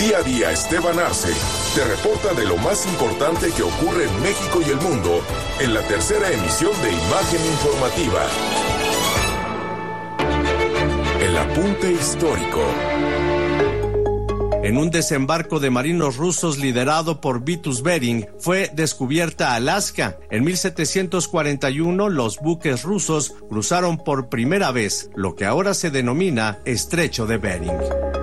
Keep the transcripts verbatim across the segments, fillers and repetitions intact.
Día a día, Esteban Arce te reporta de lo más importante que ocurre en México y el mundo en la tercera emisión de Imagen Informativa. El apunte histórico. En un desembarco de marinos rusos liderado por Vitus Bering, fue descubierta Alaska. En mil setecientos cuarenta y uno, los buques rusos cruzaron por primera vez lo que ahora se denomina Estrecho de Bering.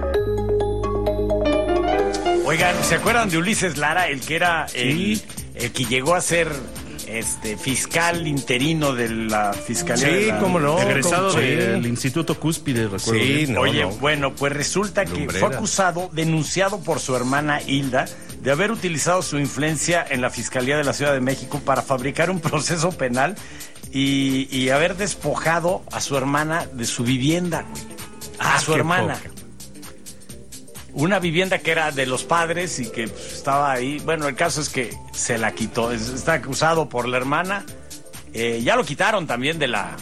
Oigan, ¿se acuerdan de Ulises Lara, el que era el, Sí. el que llegó a ser este fiscal interino de la Fiscalía Sí, de la... cómo no. Egresado Sí. del Instituto Cúspide, recuerdo. Sí, bien. no, Oye, no. bueno, pues resulta que Lumbrera. fue acusado, denunciado por su hermana Hilda, de haber utilizado su influencia en la Fiscalía de la Ciudad de México para fabricar un proceso penal y, y haber despojado a su hermana de su vivienda, güey. A Ah, su qué hermana. poca. Una vivienda que era de los padres y que pues, estaba ahí. Bueno, el caso es que se la quitó. Es- Está acusado por la hermana. Eh, ya lo quitaron también de la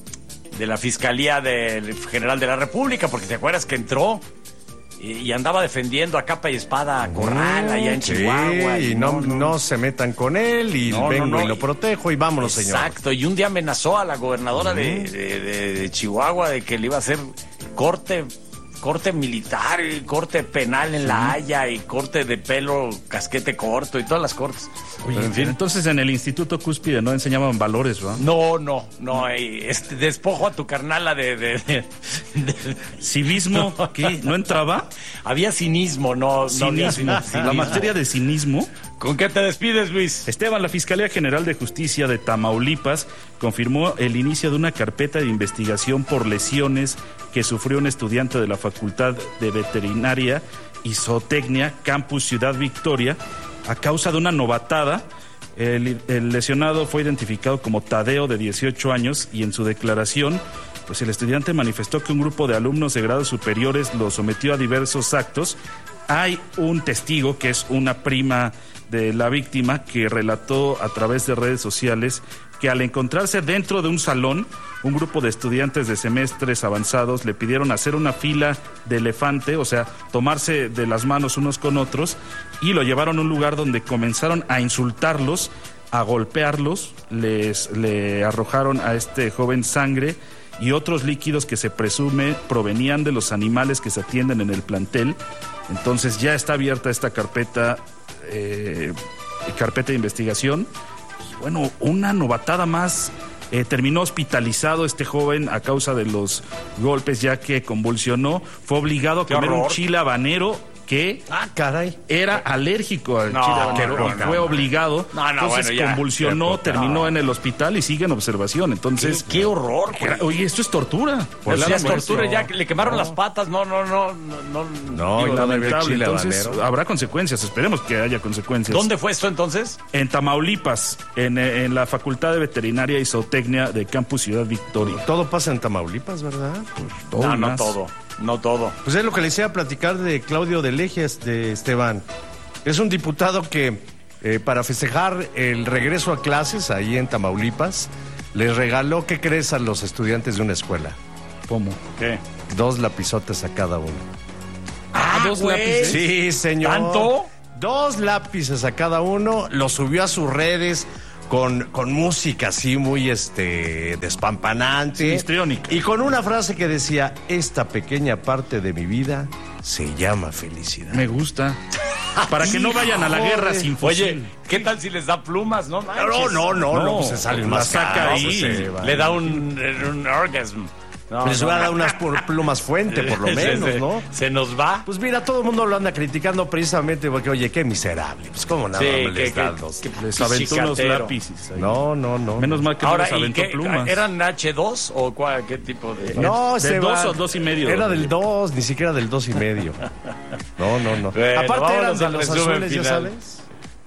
de la Fiscalía del General de la República, porque te acuerdas que entró y, y andaba defendiendo a capa y espada a Corral allá en Sí, Chihuahua. y no, no se metan con él y No, no, vengo no, y lo y- protejo y vámonos, señor. Exacto, y un día amenazó a la gobernadora de, de- de- de Chihuahua de que le iba a hacer corte corte militar, y corte penal en La Haya y corte de pelo, casquete corto y todas las cortes. Oye, Pero, en fin. entonces en el Instituto Cúspide no enseñaban valores, ¿verdad? No, no, no, eh, este, despojo a tu carnala de... de- de- de- Civismo, ¿qué? ¿No entraba? había cinismo, no, no había Cinismo. La cinismo. materia de cinismo. ¿Con qué te despides, Luis? Esteban, la Fiscalía General de Justicia de Tamaulipas confirmó el inicio de una carpeta de investigación por lesiones que sufrió un estudiante de la Facultad de Veterinaria y Zootecnia, Campus Ciudad Victoria, a causa de una novatada. El, el lesionado fue identificado como Tadeo, de dieciocho años, y en su declaración, pues el estudiante manifestó que un grupo de alumnos de grados superiores lo sometió a diversos actos. Hay un testigo que es una prima de la víctima que relató a través de redes sociales que al encontrarse dentro de un salón, un grupo de estudiantes de semestres avanzados le pidieron hacer una fila de elefante, o sea, tomarse de las manos unos con otros, y lo llevaron a un lugar donde comenzaron a insultarlos, a golpearlos, les le arrojaron a este joven sangre y otros líquidos que se presume provenían de los animales que se atienden en el plantel. Entonces ya está abierta esta carpeta, eh, carpeta de investigación. Y bueno, una novatada más. Eh, terminó hospitalizado este joven a causa de los golpes, ya que convulsionó. Fue obligado a ¡Qué comer un horror! chile habanero que Ah, caray. era alérgico al No, chile habanero qué y poca fue madre. obligado. No, no, Entonces bueno, ya. convulsionó, Qué poca. terminó No. en el hospital y sigue en observación. Entonces, qué, qué horror, güey. era- oye, esto es tortura. Pues ya es Claramente. tortura, ya le quemaron las patas, no, no, no, no, no. No, Digo, y no debe haber lamentable. chile Entonces habanero. habrá consecuencias. Esperemos que haya consecuencias. ¿Dónde fue esto entonces? En Tamaulipas, en, en la Facultad de Veterinaria y Zootecnia de Campus Ciudad Victoria. Todo pasa en Tamaulipas, ¿verdad? Todo no, y no más. todo, no todo. Pues es lo que les iba a platicar de Claudio de Lejes, de Esteban. Es un diputado que, eh, para festejar el regreso a clases ahí en Tamaulipas, les regaló, ¿qué crees?, a los estudiantes de una escuela. ¿Cómo? ¿Qué? Dos lapizotes a cada uno. Ah, dos güey. lápices. Sí, señor. ¿Tanto? Dos lápices a cada uno, lo subió a sus redes con, con música así muy este despampanante. Sí, histriónica. Y con una frase que decía, esta pequeña parte de mi vida se llama felicidad. Me gusta. Para que no vayan a la guerra sin fusil. Oye, ¿qué tal si les da plumas? No, No, manches. no, no, no, No, pues se salen la más saca caros, ahí. se va. Le da un, un orgasmo. No, Les no. voy a dar unas pu- plumas fuente, por lo Se- menos, se- ¿no? Se nos va. Pues mira, todo el mundo lo anda criticando precisamente porque, oye, qué miserable. Pues cómo nada Sí, más que- les que- da dos. que- Les aventó unos chicatero. lápices. ahí. No, no, no. Menos mal que Ahora, no les ¿y aventó qué? plumas. ¿Eran hache dos o cuál, qué tipo de...? No, ¿De se dos va. o dos y medio? Era del dos, ni siquiera del dos y medio. No, no, no. Bueno, Aparte eran vámonos de al los resumen azules, ya final. sabes.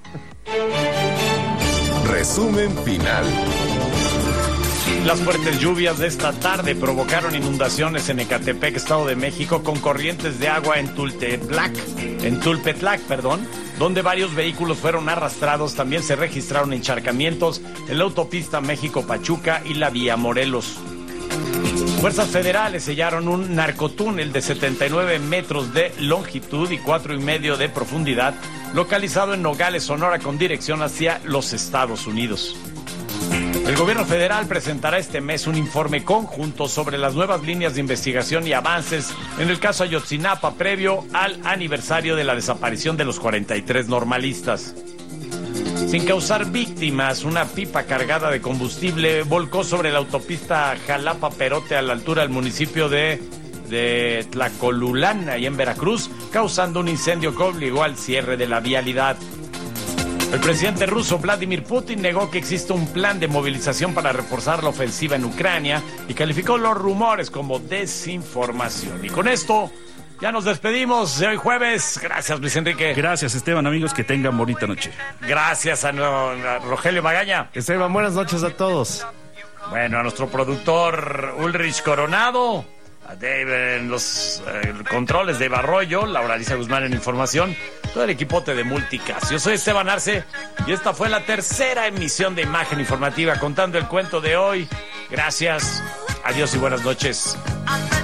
Resumen final. Las fuertes lluvias de esta tarde provocaron inundaciones en Ecatepec, Estado de México, con corrientes de agua en Tultepec, en Tulpetlac, perdón, donde varios vehículos fueron arrastrados. También se registraron encharcamientos en la autopista México-Pachuca y la vía Morelos. Fuerzas federales sellaron un narcotúnel de setenta y nueve metros de longitud y cuatro y medio de profundidad, localizado en Nogales, Sonora, con dirección hacia los Estados Unidos. El gobierno federal presentará este mes un informe conjunto sobre las nuevas líneas de investigación y avances en el caso Ayotzinapa previo al aniversario de la desaparición de los cuarenta y tres normalistas. Sin causar víctimas, una pipa cargada de combustible volcó sobre la autopista Jalapa-Perote a la altura del municipio de, de Tlacolulán, ahí en Veracruz, causando un incendio que obligó al cierre de la vialidad. El presidente ruso Vladimir Putin negó que existe un plan de movilización para reforzar la ofensiva en Ucrania y calificó los rumores como desinformación. Y con esto ya nos despedimos de hoy jueves. Gracias, Luis Enrique. Gracias, Esteban. Amigos, que tengan bonita noche. Gracias a, a Rogelio Magaña. Esteban, buenas noches a todos. Bueno, a nuestro productor Ulrich Coronado, a Dave en los eh, controles, Dave Arroyo, Laura Alicia Guzmán en información, todo el equipote de Multicast. Yo soy Esteban Arce y esta fue la tercera emisión de Imagen Informativa contando el cuento de hoy. Gracias, adiós y buenas noches.